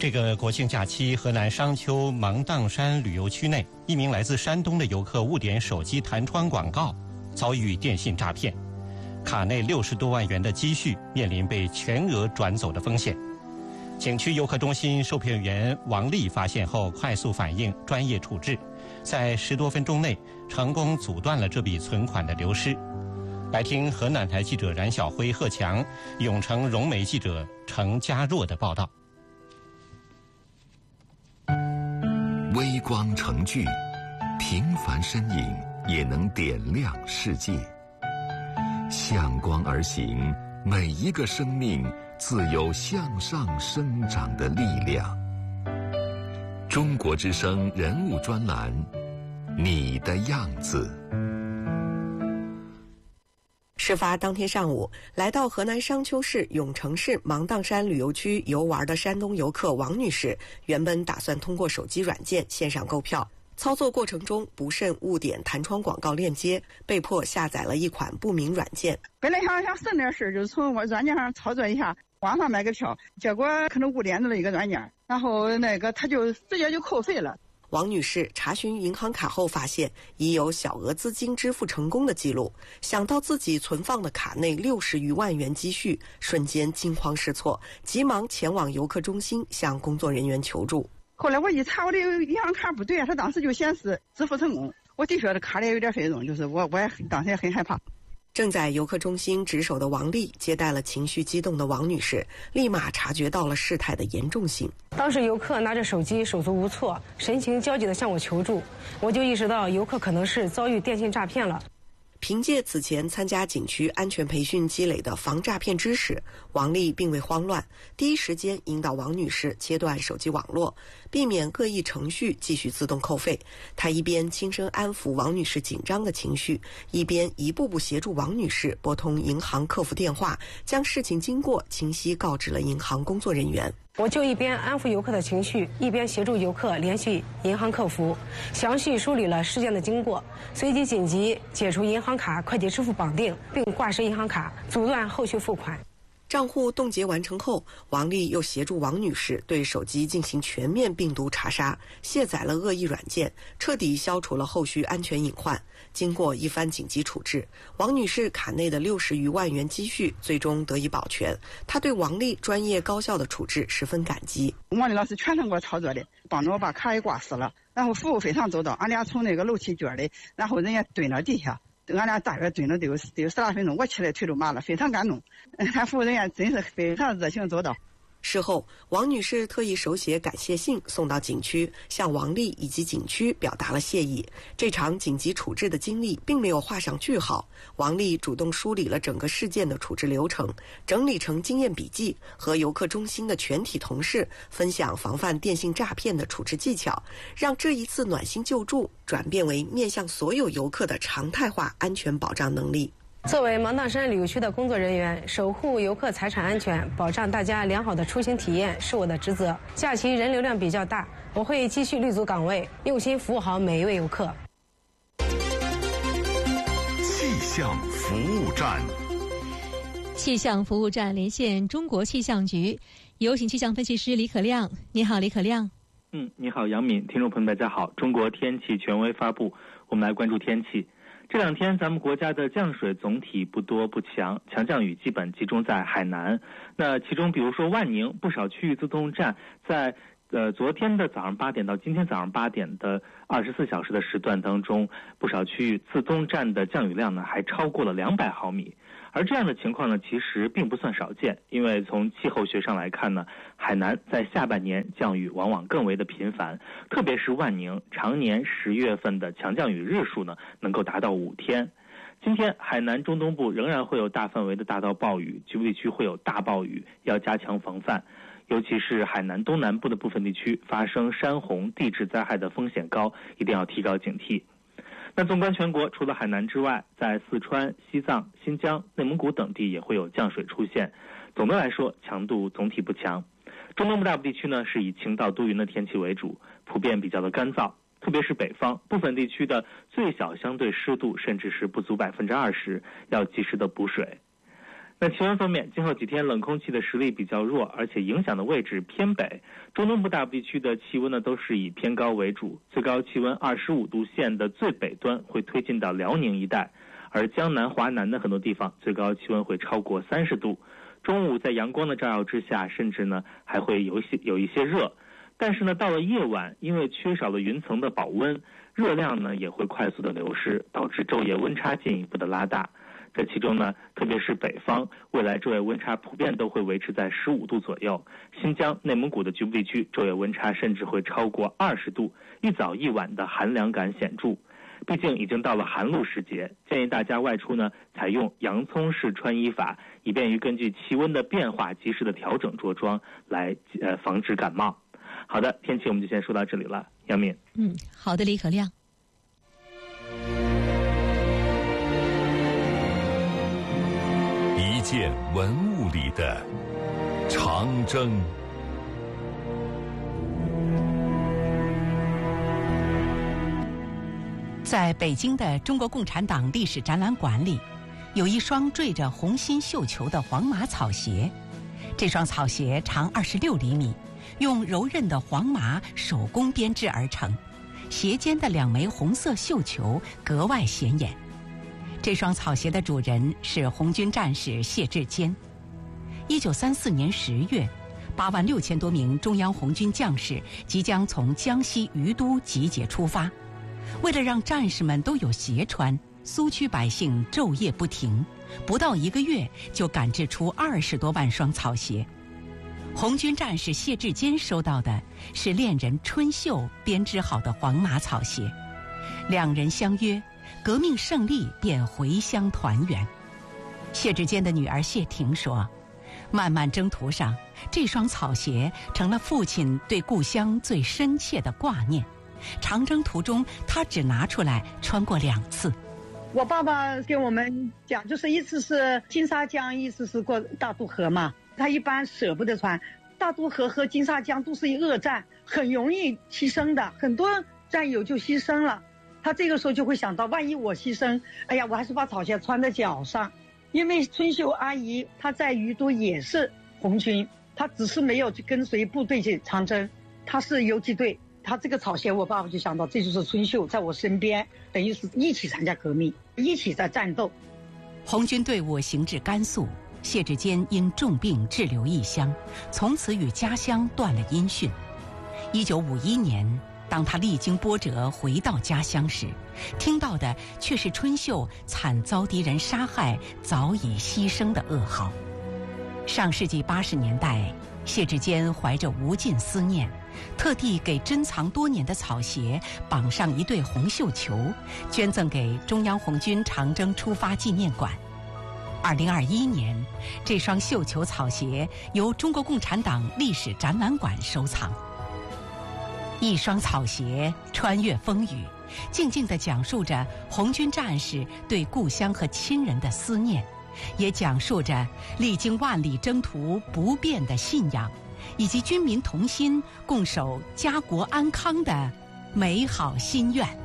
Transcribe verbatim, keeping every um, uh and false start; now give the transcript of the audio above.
这个国庆假期，河南商丘芒砀山旅游区内，一名来自山东的游客误点手机弹窗广告，遭遇电信诈骗，卡内六十多万元的积蓄面临被全额转走的风险。景区游客中心售票员王丽发现后，快速反应，专业处置，在十多分钟内成功阻断了这笔存款的流失。来听河南台记者冉晓辉、贺强、永城融媒记者程家若的报道。 微光成炬，平凡身影也能点亮世界。向光而行，每一个生命自有向上生长的力量。中国之声人物专栏，你的样子。 事发当天上午，来到河南商丘市永城市芒砀山旅游区游玩的山东游客王女士，原本打算通过手机软件线上购票，操作过程中不慎误点弹窗广告链接，被迫下载了一款不明软件。 本来想想省点事，就是从我软件上操作一下，网上买个票，结果可能误点了一个软件，然后那个他就直接就扣费了。 王女士查询银行卡后发现已有小额资金支付成功的记录，想到自己存放的卡内六十余万元积蓄，瞬间惊慌失措，急忙前往游客中心向工作人员求助。 后来我一查我的银行卡不对，他当时就显示支付成功，我的确这卡里有点费用，就是我我也当时也很害怕。 正在游客中心值守的王丽接待了情绪激动的王女士，立马察觉到了事态的严重性。 当时游客拿着手机手足无措，神情焦急地向我求助，我就意识到游客可能是遭遇电信诈骗了。 凭借此前参加景区安全培训积累的防诈骗知识，王丽并未慌乱，第一时间引导王女士切断手机网络，避免恶意程序继续自动扣费。她一边轻声安抚王女士紧张的情绪，一边一步步协助王女士拨通银行客服电话，将事情经过清晰告知了银行工作人员。 我就一边安抚游客的情绪，一边协助游客联系银行客服，详细梳理了事件的经过，随即紧急解除银行卡快捷支付绑定，并挂失银行卡，阻断后续付款。 账户冻结完成后，王丽又协助王女士对手机进行全面病毒查杀，卸载了恶意软件，彻底消除了后续安全隐患。经过一番紧急处置，王女士卡内的六十余万元积蓄最终得以保全。她对王丽专业高效的处置十分感激。 王丽老师全程给我操作的，帮着我把卡也挂失了，然后服务非常周到。俺俩从那个楼梯角里，然后人家蹲到地下。俺俩大约蹲了得有得有十来分钟，我起来腿都麻了，非常感动。他服务人员真是非常热情周到。 事后，王女士特意手写感谢信送到景区，向王丽以及景区表达了谢意。这场紧急处置的经历并没有画上句号，王丽主动梳理了整个事件的处置流程，整理成经验笔记，和游客中心的全体同事分享防范电信诈骗的处置技巧，让这一次暖心救助转变为面向所有游客的常态化安全保障能力。 作为芒砀山旅游区的工作人员，守护游客财产安全，保障大家良好的出行体验是我的职责。假期人流量比较大，我会继续立足岗位，用心服务好每一位游客。 气象服务站， 气象服务站连线中国气象局，有请气象分析师李可亮。你好，李可亮。 嗯，你好，杨敏，听众朋友们，大家好。中国天气权威发布，我们来关注天气。这两天咱们国家的降水总体不多不强，强降雨基本集中在海南。那其中比如说万宁不少区域自动站在呃昨天的早上八点到今天早上八点的二十四小时的时段当中，不少区域自动站的降雨量呢还超过了两百毫米。而这样的情况呢，其实并不算少见，因为从气候学上来看呢，海南在下半年降雨往往更为的频繁，特别是万宁，常年十月份的强降雨日数呢，能够达到五天。今天海南中东部仍然会有大范围的大到暴雨，局部地区会有大暴雨，要加强防范。尤其是海南东南部的部分地区发生山洪、地质灾害的风险高，一定要提高警惕。那纵观全国，除了海南之外，在四川、西藏、新疆、内蒙古等地也会有降水出现。总的来说，强度总体不强。中东部大部地区呢是以晴到多云的天气为主，普遍比较的干燥，特别是北方部分地区的最小相对湿度甚至是不足百分之二十，要及时的补水。 那气温方面，今后几天冷空气的实力比较弱，而且影响的位置偏北。中东部大部地区的气温呢都是以偏高为主，最高气温二十五度线的最北端会推进到辽宁一带，而江南、华南的很多地方最高气温会超过三十度。中午在阳光的照耀之下，甚至呢还会有一些有一些热。但是呢，到了夜晚，因为缺少了云层的保温，热量呢也会快速的流失，导致昼夜温差进一步的拉大。在其中呢，特别是北方，未来昼夜温差普遍都会维持在十五度左右。新疆、内蒙古的局部地区昼夜温差甚至会超过二十度，一早一晚的寒凉感显著。毕竟已经到了寒露时节，建议大家外出呢采用洋葱式穿衣法，以便于根据气温的变化及时的调整着装，来呃防止感冒。好的，天气我们就先说到这里了，杨敏。 嗯，好的，李可亮。 一件文物里的长征。 在北京的中国共产党历史展览馆里，有一双缀着红心绣球的黄麻草鞋。这双草鞋长二十六厘米，用柔韧的黄麻手工编织而成，鞋尖的两枚红色绣球格外显眼。这双草鞋的主人是红军战士谢志坚。一九三四年十月，八万六千多名中央红军将士即将从江西于都集结出发。为了让战士们都有鞋穿，苏区百姓昼夜不停，不到一个月就赶制出二十多万双草鞋。红军战士谢志坚收到的是恋人春秀编织好的黄麻草鞋，两人相约，革命胜利便回乡团圆。谢志坚的女儿谢婷说，漫漫征途上，这双草鞋成了父亲对故乡最深切的挂念。长征途中，他只拿出来穿过两次。 我爸爸给我们讲，就是一次是金沙江，一次是过大渡河嘛。他一般舍不得穿，大渡河和金沙江都是一恶战，很容易牺牲的，很多战友就牺牲了。他这个时候就会想到，万一我牺牲，哎呀，我还是把草鞋穿在脚上。因为春秀阿姨她在于都也是红军，她只是没有去跟随部队去长征，她是游击队。她这个草鞋，我爸爸就想到，这就是春秀在我身边，等于是一起参加革命，一起在战斗。 红军队伍行至甘肃，谢志坚因重病滞留异乡，从此与家乡断了音讯。一九五一年，当他历经波折回到家乡时，听到的却是春秀惨遭敌人杀害、早已牺牲的噩耗。上世纪八十年代，谢志坚怀着无尽思念，特地给珍藏多年的草鞋绑上一对红绣球，捐赠给中央红军长征出发纪念馆。二零二一年，这双绣球草鞋由中国共产党历史展览馆收藏。一双草鞋穿越风雨，静静地讲述着红军战士对故乡和亲人的思念，也讲述着历经万里征途不变的信仰，以及军民同心共守家国安康的美好心愿。